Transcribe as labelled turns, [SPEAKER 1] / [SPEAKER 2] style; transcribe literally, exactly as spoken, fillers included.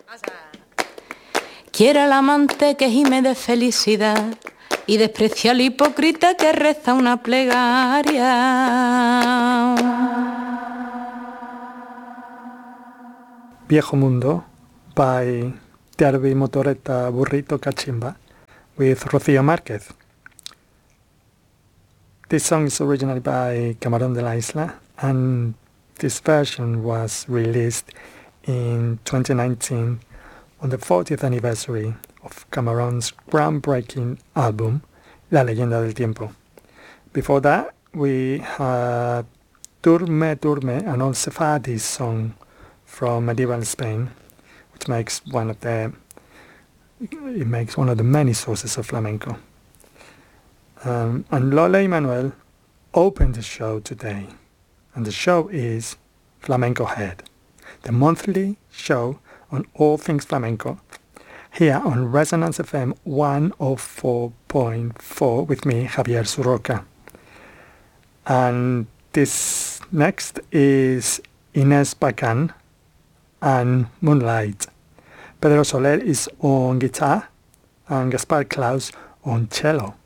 [SPEAKER 1] Quiere al amante que gime de felicidad y desprecia al hipócrita que reza una plegaria.
[SPEAKER 2] Viejo Mundo by Derby Motoreta Burrito Cachimba with Rocío Márquez. This song is originally by Camarón de la Isla, and this version was released in twenty nineteen on the fortieth anniversary of Camarón groundbreaking album, La Leyenda del Tiempo. Before that, we had Durme Durme, an old Sephardi song from medieval Spain, which makes one of the it makes one of the many sources of flamenco. Um, and Lola Emanuel opened the show today, and the show is Flamenco Head, the monthly show on all things flamenco, here on Resonance F M one oh four point four with me, Javier Surroca. And this next is Inés Bacán and Moonlight. Pedro Soler is on guitar and Gaspar Klaus on cello.